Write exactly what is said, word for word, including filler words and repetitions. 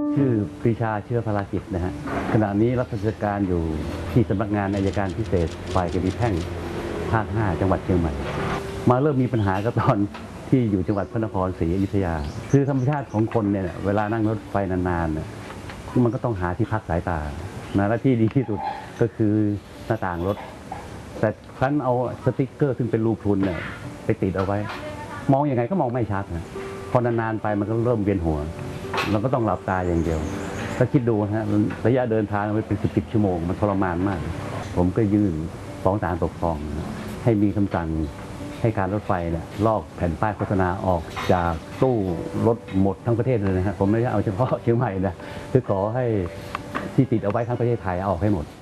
ชื่อปรีชาเชื้อพลากิจนะฮะขณะนี้รับราชการอยู่ที่สำนักงานอัยการพิเศษฝ่ายคดีแพ่งภาคห้าจังหวัดเชียงใหม่มาเริ่มมีปัญหาก็ตอนที่อยู่จังหวัดพระนครศรีอยุธยาคือธรรมชาติของคนเนี่ยเวลานั่งรถไฟนานๆเนี่ยมันก็ต้องหาที่พักสายตานะและที่ดีที่สุดก็คือหน้าต่างรถแต่ครั้นเอาสติ๊กเกอร์ซึ่งเป็นรูพรุนเนี่ยไปติดเอาไว้มองยังไงก็มองไม่ชัดนะพอนานๆไปมันก็เริ่มเวียนหัวเราก็ต้องหลับตาอย่างเดียวถ้าคิดดูนะฮะระยะเดินทางไปเป็นสิบชั่วโมงมันทรมานมากผมก็ยื่นฟ้องศาลปกครองให้มีคำสั่งให้การรถไฟเนี่ยลอกแผ่นป้ายโฆษณาออกจากตู้รถหมดทั้งประเทศเลยนะฮะผมไม่ได้เอาเฉพาะเชียงใหม่นะคือขอให้ที่ติดเอาไว้ทั้งประเทศไทยเอาออกให้หมด